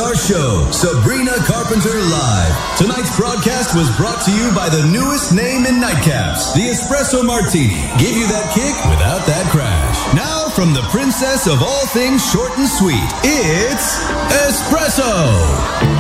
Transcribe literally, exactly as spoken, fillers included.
our show, Sabrina Carpenter Live. Tonight's broadcast was brought to you by the newest name in nightcaps, the Espresso Martini. Give you that kick without that crash. Now, from the princess of all things short and sweet, it's Espresso.